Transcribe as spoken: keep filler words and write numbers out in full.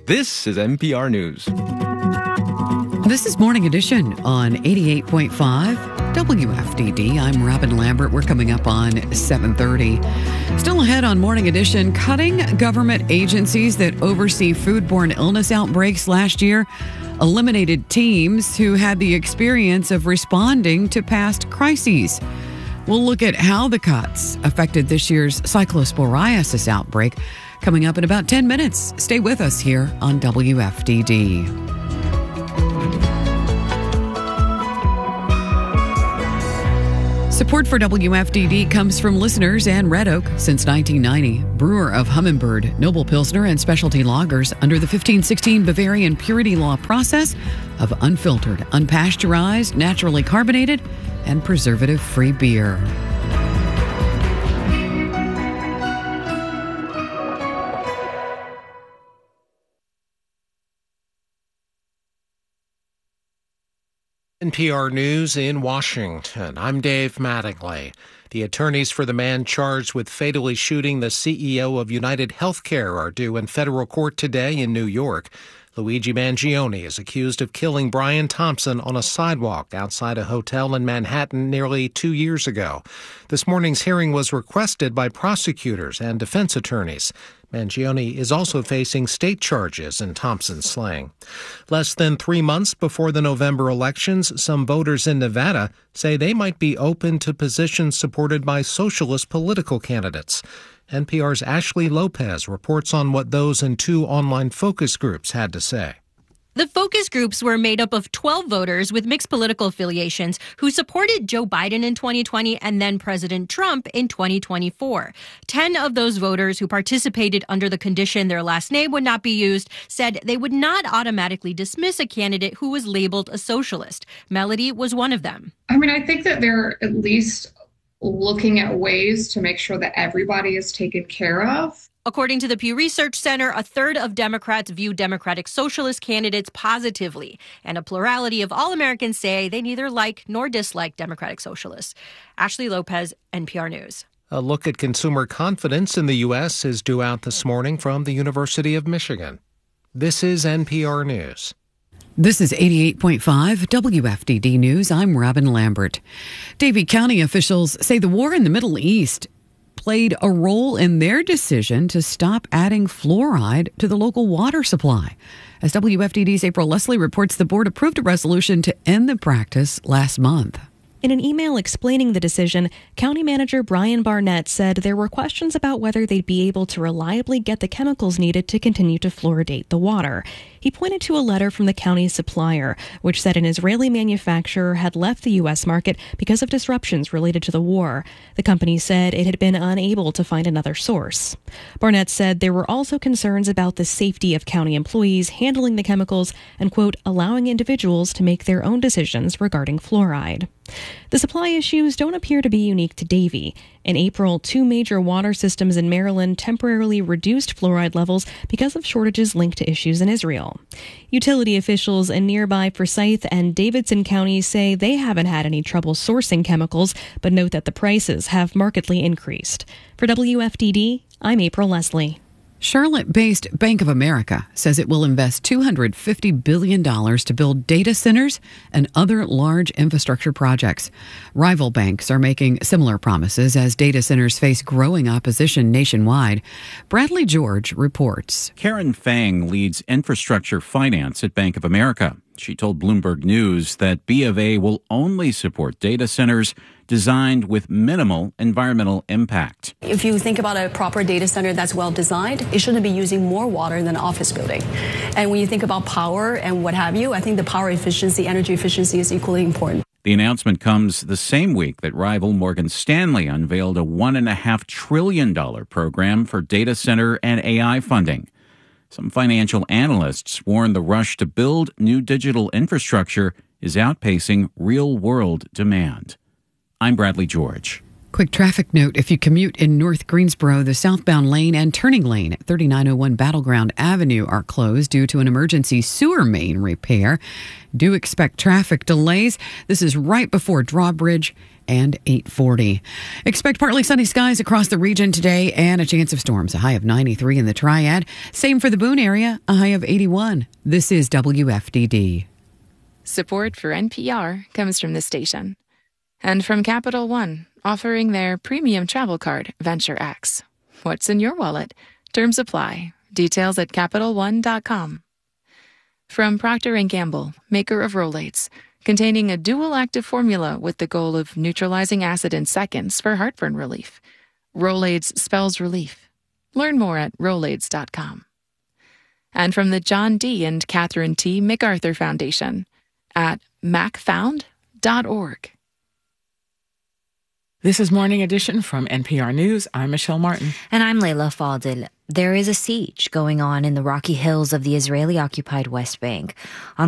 This is N P R News. This is Morning Edition on eighty-eight point five W F D D. I'm Robin Lambert. We're coming up on seven thirty. Still ahead on Morning Edition, cutting government agencies that oversee foodborne illness outbreaks last year eliminated teams who had the experience of responding to past crises. We'll look at how the cuts affected this year's cyclosporiasis outbreak coming up in about ten minutes. Stay with us here on W F D D. Support for W F D D comes from listeners and Red Oak since nineteen ninety. Brewer of Humminbird, Noble Pilsner, and specialty lagers under the fifteen sixteen Bavarian Purity Law process of unfiltered, unpasteurized, naturally carbonated, and preservative-free beer. N P R News in Washington. I'm Dave Mattingly. The attorneys for the man charged with fatally shooting the C E O of United Healthcare are due in federal court today in New York. Luigi Mangione is accused of killing Brian Thompson on a sidewalk outside a hotel in Manhattan nearly two years ago. This morning's hearing was requested by prosecutors and defense attorneys. Mangione is also facing state charges in Thompson's slaying. Less than three months before the November elections, some voters in Nevada say they might be open to positions supported by socialist political candidates. N P R's Ashley Lopez reports on what those in two online focus groups had to say. The focus groups were made up of twelve voters with mixed political affiliations who supported Joe Biden in twenty twenty and then President Trump in twenty twenty-four. Ten of those voters who participated under the condition their last name would not be used said they would not automatically dismiss a candidate who was labeled a socialist. Melody was one of them. I mean, I think that they're at least looking at ways to make sure that everybody is taken care of. According to the Pew Research Center, a third of Democrats view Democratic Socialist candidates positively, and a plurality of all Americans say they neither like nor dislike Democratic Socialists. Ashley Lopez, N P R News. A look at consumer confidence in the U S is due out this morning from the University of Michigan. This is N P R News. This is eighty-eight point five W F D D News. I'm Robin Lambert. Davie County officials say the war in the Middle East played a role in their decision to stop adding fluoride to the local water supply. As W F D D's April Leslie reports, the board approved a resolution to end the practice last month. In an email explaining the decision, County Manager Brian Barnett said there were questions about whether they'd be able to reliably get the chemicals needed to continue to fluoridate the water. He pointed to a letter from the county's supplier, which said an Israeli manufacturer had left the U S market because of disruptions related to the war. The company said it had been unable to find another source. Barnett said there were also concerns about the safety of county employees handling the chemicals and, quote, allowing individuals to make their own decisions regarding fluoride. The supply issues don't appear to be unique to Davie. In April, two major water systems in Maryland temporarily reduced fluoride levels because of shortages linked to issues in Israel. Utility officials in nearby Forsyth and Davidson counties say they haven't had any trouble sourcing chemicals, but note that the prices have markedly increased. For W F D D, I'm April Leslie. Charlotte-based Bank of America says it will invest two hundred fifty billion dollars to build data centers and other large infrastructure projects. Rival banks are making similar promises as data centers face growing opposition nationwide. Bradley George reports. Karen Fang leads infrastructure finance at Bank of America. She told Bloomberg News that B of A will only support data centers designed with minimal environmental impact. If you think about a proper data center that's well designed, it shouldn't be using more water than an office building. And when you think about power and what have you, I think the power efficiency, energy efficiency is equally important. The announcement comes the same week that rival Morgan Stanley unveiled a one point five trillion dollars program for data center and A I funding. Some financial analysts warn the rush to build new digital infrastructure is outpacing real-world demand. I'm Bradley George. Quick traffic note. If you commute in North Greensboro, the southbound lane and turning lane at thirty-nine oh one Battleground Avenue are closed due to an emergency sewer main repair. Do expect traffic delays. This is right before Drawbridge and eight forty. Expect partly sunny skies across the region today and a chance of storms. A high of ninety-three in the Triad. Same for the Boone area, a high of eighty-one. This is W F D D. Support for N P R comes from this station. And from Capital One, offering their premium travel card, Venture X. What's in your wallet? Terms apply. Details at Capital One dot com. From Procter and Gamble, maker of Rolaids, containing a dual active formula with the goal of neutralizing acid in seconds for heartburn relief. Rolaids spells relief. Learn more at Rolaids dot com. And from the John D. and Catherine T. MacArthur Foundation at mac found dot org. This is Morning Edition from N P R News. I'm Michelle Martin. And I'm Layla Fadil. There is a siege going on in the rocky hills of the Israeli-occupied West Bank. On